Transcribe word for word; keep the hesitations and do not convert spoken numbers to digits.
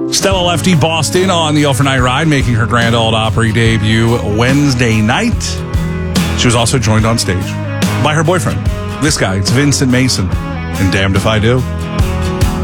Stella Lefty Boston on the Overnight Ride, making her Grand Ole Opry debut Wednesday night. She was also joined on stage by her boyfriend. This guy, it's Vincent Mason. And damned if I do.